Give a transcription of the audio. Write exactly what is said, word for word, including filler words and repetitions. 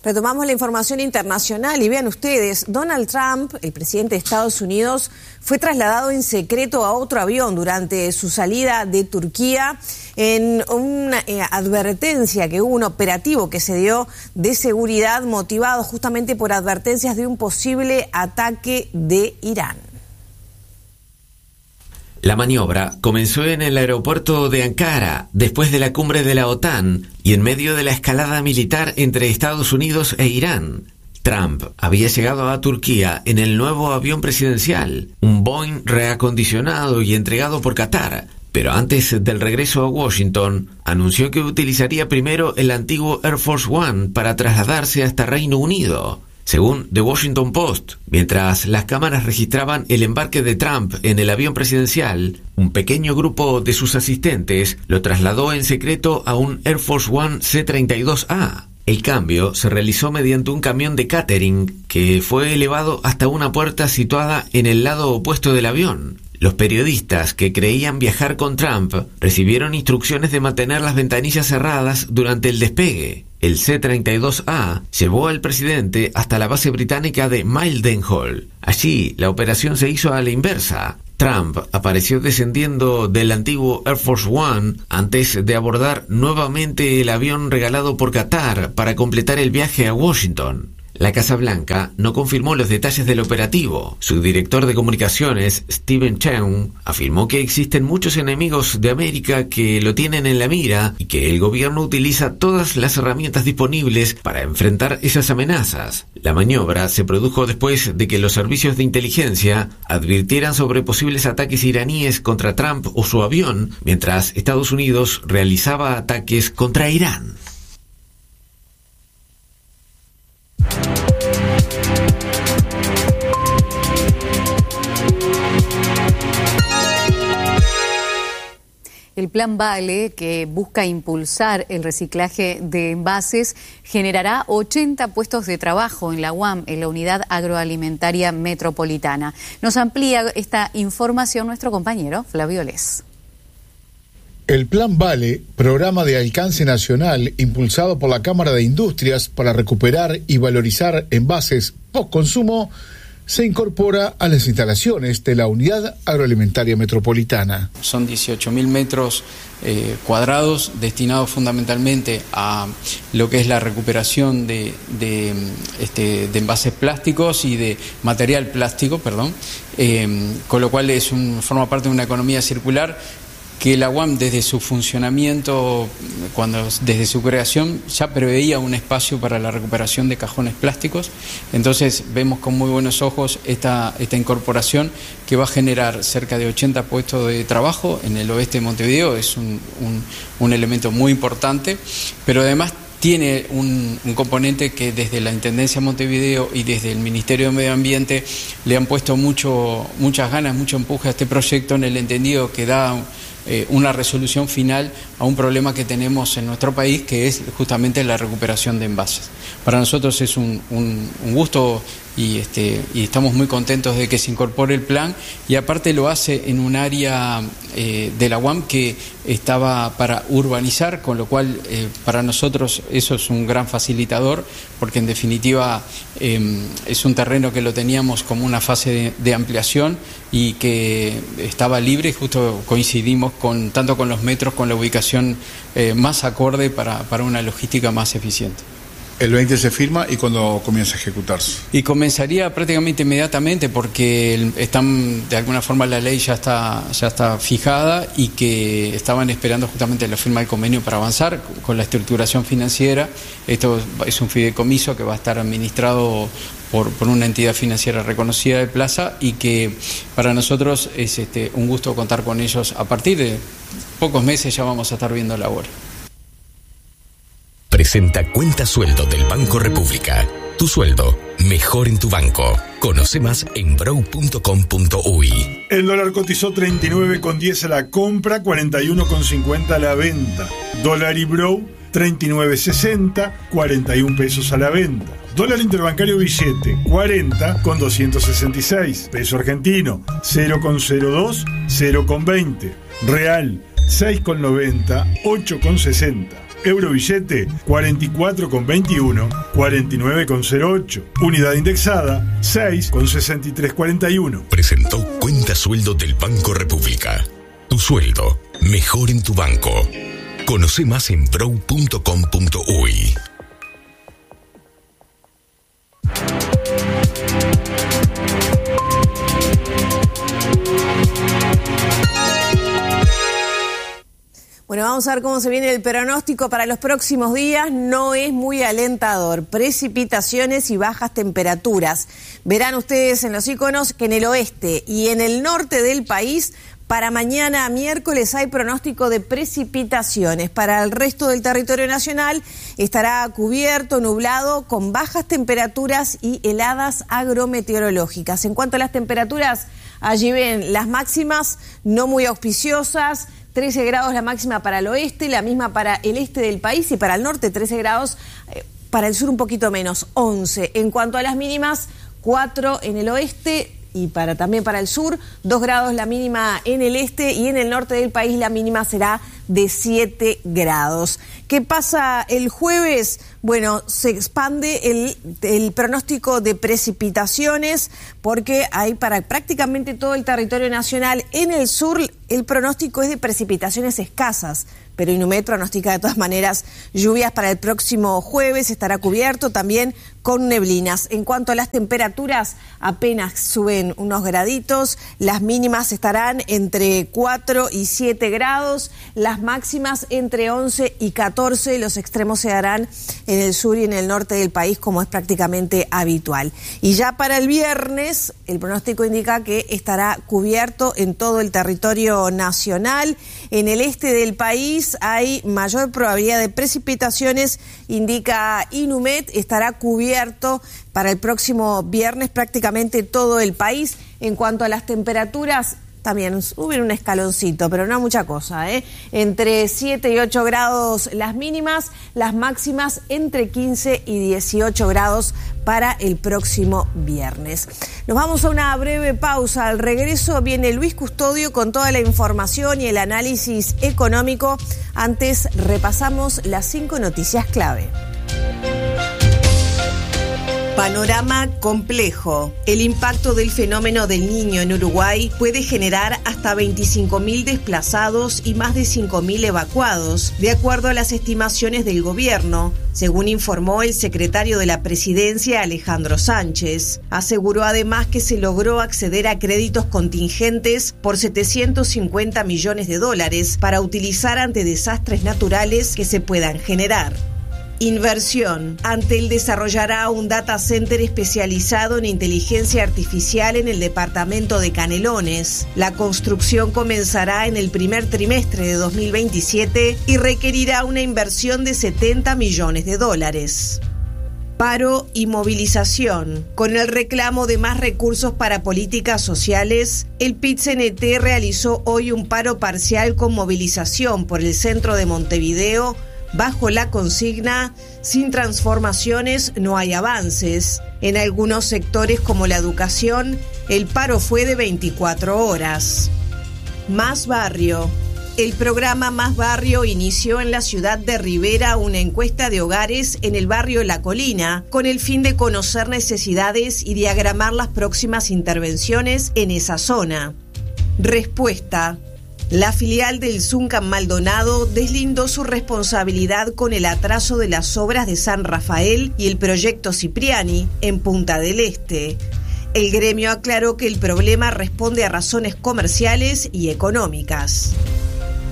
Retomamos la información internacional y vean ustedes, Donald Trump, el presidente de Estados Unidos, fue trasladado en secreto a otro avión durante su salida de Turquía en una eh, advertencia que hubo, un operativo que se dio de seguridad motivado justamente por advertencias de un posible ataque de Irán. La maniobra comenzó en el aeropuerto de Ankara, después de la cumbre de la OTAN y en medio de la escalada militar entre Estados Unidos e Irán. Trump había llegado a Turquía en el nuevo avión presidencial, un Boeing reacondicionado y entregado por Qatar, pero antes del regreso a Washington, anunció que utilizaría primero el antiguo Air Force One para trasladarse hasta Reino Unido. Según The Washington Post, mientras las cámaras registraban el embarque de Trump en el avión presidencial, un pequeño grupo de sus asistentes lo trasladó en secreto a un Air Force One C treinta y dos A. El cambio se realizó mediante un camión de catering que fue elevado hasta una puerta situada en el lado opuesto del avión. Los periodistas que creían viajar con Trump recibieron instrucciones de mantener las ventanillas cerradas durante el despegue. El C treinta y dos A llevó al presidente hasta la base británica de Mildenhall. Allí, la operación se hizo a la inversa. Trump apareció descendiendo del antiguo Air Force One antes de abordar nuevamente el avión regalado por Qatar para completar el viaje a Washington. La Casa Blanca no confirmó los detalles del operativo. Su director de comunicaciones, Stephen Cheung, afirmó que existen muchos enemigos de América que lo tienen en la mira y que el gobierno utiliza todas las herramientas disponibles para enfrentar esas amenazas. La maniobra se produjo después de que los servicios de inteligencia advirtieran sobre posibles ataques iraníes contra Trump o su avión, mientras Estados Unidos realizaba ataques contra Irán. El Plan Vale, que busca impulsar el reciclaje de envases, generará ochenta puestos de trabajo en la U A M, en la Unidad Agroalimentaria Metropolitana. Nos amplía esta información nuestro compañero Flavio Les. El Plan Vale, programa de alcance nacional impulsado por la Cámara de Industrias para recuperar y valorizar envases post-consumo, se incorpora a las instalaciones de la Unidad Agroalimentaria Metropolitana. Son dieciocho mil metros eh, cuadrados destinados fundamentalmente a lo que es la recuperación de, de, este, de envases plásticos y de material plástico, perdón, eh, con lo cual es un, forma parte de una economía circular que la U A M desde su funcionamiento, cuando desde su creación, ya preveía un espacio para la recuperación de cajones plásticos. Entonces vemos con muy buenos ojos esta, esta incorporación que va a generar cerca de ochenta puestos de trabajo en el oeste de Montevideo. Es un, un, un elemento muy importante, pero además tiene un, un componente que desde la Intendencia de Montevideo y desde el Ministerio de Medio Ambiente le han puesto mucho, muchas ganas, mucho empuje a este proyecto, en el entendido que da Eh, una resolución final a un problema que tenemos en nuestro país, que es justamente la recuperación de envases. Para nosotros es un, un, un gusto y, este, y estamos muy contentos de que se incorpore el plan, y aparte lo hace en un área eh, de la U A M que estaba para urbanizar, con lo cual eh, para nosotros eso es un gran facilitador, porque en definitiva eh, es un terreno que lo teníamos como una fase de, de ampliación y que estaba libre, y justo coincidimos con tanto con los metros, con la ubicación eh, más acorde para, para una logística más eficiente. El veinte se firma, ¿y cuándo comienza a ejecutarse? Y comenzaría prácticamente inmediatamente, porque el, están, de alguna forma la ley ya está, ya está fijada, y que estaban esperando justamente la firma del convenio para avanzar con la estructuración financiera. Esto es un fideicomiso que va a estar administrado por, por una entidad financiera reconocida de Plaza, y que para nosotros es este, un gusto contar con ellos. A partir de pocos meses ya vamos a estar viendo la obra. Presenta Cuenta Sueldo del Banco República. Tu sueldo, mejor en tu banco. Conoce más en brow punto com punto uy. El dólar cotizó treinta y nueve con diez a la compra, cuarenta y uno con cincuenta a la venta. Dólar y Brow, treinta y nueve sesenta, cuarenta y un pesos a la venta. Dólar interbancario billete, cuarenta con doscientos sesenta y seis. Peso argentino, cero con cero dos, cero con veinte. Real, seis con noventa, ocho con sesenta. Eurobillete cuarenta y cuatro con veintiuno, cuarenta y nueve con cero ocho. Unidad indexada seis con sesenta y tres cuarenta y uno. Presentó Cuenta Sueldo del Banco República. Tu sueldo, mejor en tu banco. Conoce más en brow punto com punto uy. Bueno, vamos a ver cómo se viene el pronóstico para los próximos días. No es muy alentador. Precipitaciones y bajas temperaturas. Verán ustedes en los iconos que en el oeste y en el norte del país para mañana miércoles hay pronóstico de precipitaciones. Para el resto del territorio nacional estará cubierto, nublado, con bajas temperaturas y heladas agrometeorológicas. En cuanto a las temperaturas, allí ven las máximas no muy auspiciosas. trece grados la máxima para el oeste, la misma para el este del país y para el norte trece grados, eh, para el sur un poquito menos, once. En cuanto a las mínimas, cuatro en el oeste y para también para el sur, dos grados la mínima en el este y en el norte del país la mínima será de siete grados. ¿Qué pasa el jueves? Bueno, se expande el, el pronóstico de precipitaciones porque hay para prácticamente todo el territorio nacional. En el sur el pronóstico es de precipitaciones escasas, pero Inumet pronostica de todas maneras lluvias para el próximo jueves, estará cubierto también con neblinas. En cuanto a las temperaturas, apenas suben unos graditos, las mínimas estarán entre cuatro y siete grados, las máximas entre once y catorce, los extremos se darán en el sur y en el norte del país como es prácticamente habitual. Y ya para el viernes, el pronóstico indica que estará cubierto en todo el territorio nacional. En el este del país hay mayor probabilidad de precipitaciones, indica Inumet, estará cubierto para el próximo viernes prácticamente todo el país. En cuanto a las temperaturas, también suben un escaloncito, pero no mucha cosa, ¿eh? Entre siete y ocho grados las mínimas, las máximas entre quince y dieciocho grados para el próximo viernes. Nos vamos a una breve pausa. Al regreso viene Luis Custodio con toda la información y el análisis económico. Antes repasamos las cinco noticias clave. Panorama complejo. El impacto del fenómeno del Niño en Uruguay puede generar hasta veinticinco mil desplazados y más de cinco mil evacuados, de acuerdo a las estimaciones del gobierno, según informó el secretario de la Presidencia, Alejandro Sánchez. Aseguró además que se logró acceder a créditos contingentes por setecientos cincuenta millones de dólares para utilizar ante desastres naturales que se puedan generar. Inversión. Antel desarrollará un data center especializado en inteligencia artificial en el departamento de Canelones. La construcción comenzará en el primer trimestre de dos mil veintisiete y requerirá una inversión de setenta millones de dólares. Paro y movilización. Con el reclamo de más recursos para políticas sociales, el P I T C N T realizó hoy un paro parcial con movilización por el centro de Montevideo bajo la consigna "sin transformaciones no hay avances". En algunos sectores como la educación, el paro fue de veinticuatro horas. Más Barrio. El programa Más Barrio inició en la ciudad de Rivera una encuesta de hogares en el barrio La Colina, con el fin de conocer necesidades y diagramar las próximas intervenciones en esa zona. Respuesta. La filial del Zuncan Maldonado deslindó su responsabilidad con el atraso de las obras de San Rafael y el proyecto Cipriani en Punta del Este. El gremio aclaró que el problema responde a razones comerciales y económicas.